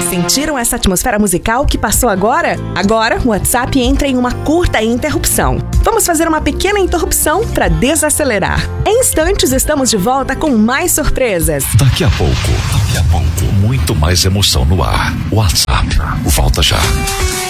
Sentiram essa atmosfera musical que passou agora? Agora, o WhatsApp entra em uma curta interrupção. Vamos fazer uma pequena interrupção para desacelerar. Em instantes, estamos de volta com mais surpresas. Daqui a pouco, muito mais emoção no ar. WhatsApp, volta já.